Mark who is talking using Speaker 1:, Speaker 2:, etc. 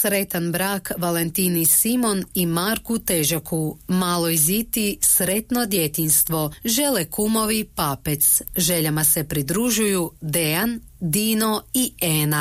Speaker 1: sretan brak Valentini Simon i Marku Težaku. Maloj Ziti sretno djetinjstvo. Žele kumovi Papec. Željama se pridružuju Dejan, Dino i Ena.